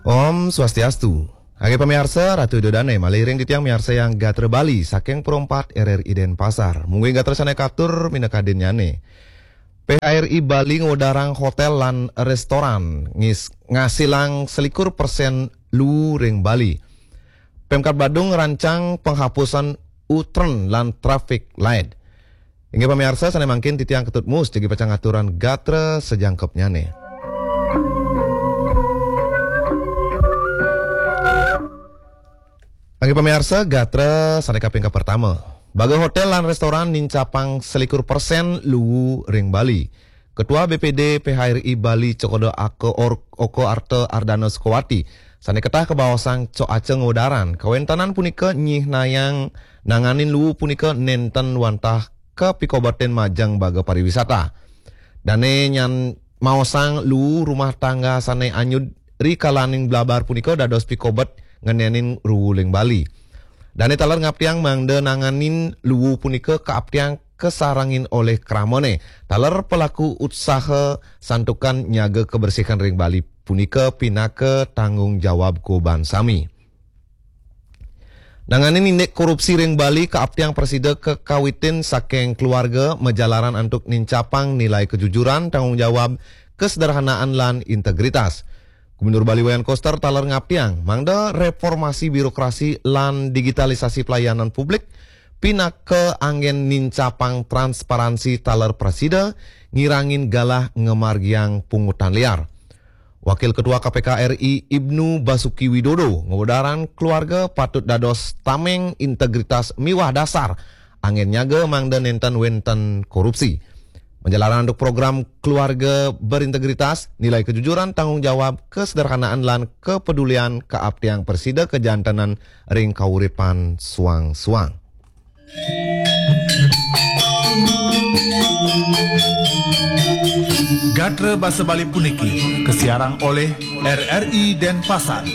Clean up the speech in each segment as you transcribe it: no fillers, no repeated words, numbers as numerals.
Om Swastiastu. Hage pamirsa Ratu Dodane maliring di tiang miarsa yang gatre Bali saking perompat RRI Denpasar. Mungkin gatre sana katur minakadin nyane. PHRI Bali ngodarang hotel lan restoran ngasilang selikur persen lu ring Bali. Pemkab Badung rancang penghapusan U-turn lan traffic light. Hingga pamirsa sana mangkin di tiang ketut mus jadi pacang aturan gatre sejangkep nyane. Bagi pemirsa, gatre saneka pingka pertama. Baga hotel dan restoran nincapang selikur persen luwu ring Bali. Ketua BPD PHRI Bali Cokodo Oko Arte Ardana Sukowati saneketah kebawasang co aceng ngodaran. Kawentanan punika nyih nayang nanganin luwu punika nenten wantah ke Pikobaten Majang baga pariwisata. Dane nyan maosang luwu rumah tangga sane anyud rikalaning blabar punika dados Pikobat ngenenin ruling Bali. Dane talar ngaptiang mangde nanganin luwu punika kaaptiang kesarangin oleh kramone. Talar pelaku usaha santukan nyaga kebersihan ring Bali punika pinake tanggung jawab koban sami. Nanganin indek korupsi ring Bali kaaptiang preside kekawitin saking keluarga majalaran antuk nincapang nilai kejujuran, tanggung jawab, kesederhanaan lan integritas. Gubernur Bali Wayan Koster talar ngaptiang mangda reformasi birokrasi lan digitalisasi pelayanan publik pinake angin nincapang transparansi talar presida ngirangin galah ngemargiang pungutan liar. Wakil Ketua KPK RI Ibnu Basuki Widodo ngodaran keluarga patut dados tameng integritas miwah dasar angin nyaga mangda nenten wenten korupsi. Menjalankan untuk program keluarga berintegritas, nilai kejujuran, tanggung jawab, kesederhanaan lan kepedulian kaaptiang persida kejantanan ring kauripan suang-suang. Gatre Basa Bali puniki kesiarang oleh RRI Denpasar.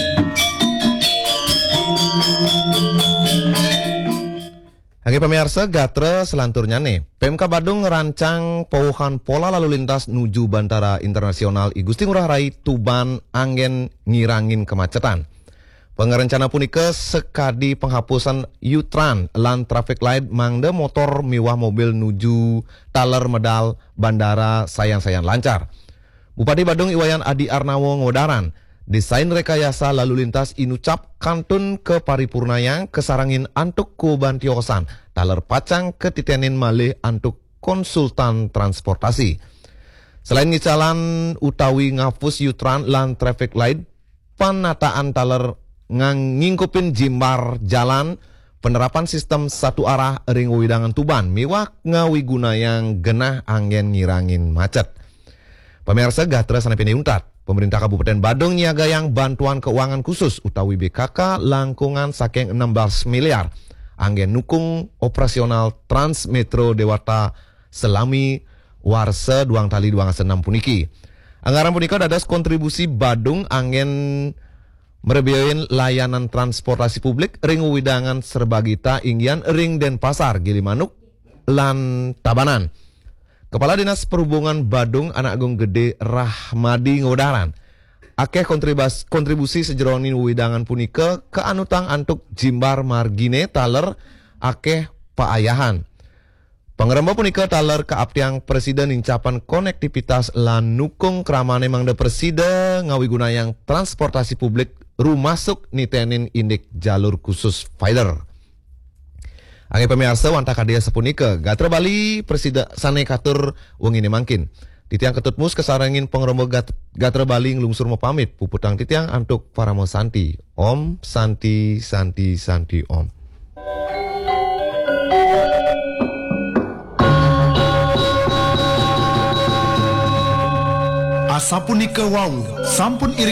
Hagi pemirsa, gatre selanturnya nih. PMK Badung ngerancang pauhan pola lalu lintas nuju Bandara Internasional I Gusti Ngurah Rai Tuban angin ngirangin kemacetan. Pengerencana punika sekadi penghapusan U-turn lan traffic light mangde motor miwah mobil nuju taler medal bandara sayang-sayang lancar. Bupati Badung Iwayan Adi Arnawo ngodaran desain rekayasa lalu lintas inucap kantun ke paripurnayang kesarangin antuk ku bantiosan taler pacang ketitenin malih antuk konsultan transportasi. Selain ngicalan utawi ngapus U-turn lan traffic light, penataan taler ngingkupin jimbar jalan, penerapan sistem satu arah ring widangan Tuban miwah ngawiguna yang genah angin ngirangin macet. Pemirsa gatra sanepini untat. Pemerintah Kabupaten Badung nyiagayang bantuan keuangan khusus utawi BKK langkungan saking 16 miliar. Anggen nukung operasional Transmetro Dewata selami warse duang tali duang senam puniki. Anggaran punika dadas kontribusi Badung anggen merebiain layanan transportasi publik ring widangan serbagita inggian ring Denpasar Gilimanuk lan Tabanan. Kepala Dinas Perhubungan Badung Anak Agung Gede Rahmadi ngodaran akeh kontribusi sejeronin widangan punika ke anutang antuk jimbar margine taler akeh paayahan. Pengerembo punika taler kaaptiang presiden incapan konektivitas lan nukung kramane mangda presida ngawigunayang transportasi publik rumasuk nitenin indik jalur khusus feeder. Angin pemirsa wantah kadia sepunika gatra Bali presida sane katur wong ini mangkin. Titiang ketutmus kesarangin pengerombo gatra Bali nglungsur mau pamit puputang titiang antuk para mo santi. Om santi santi santi om. Asapunika wau sampun iri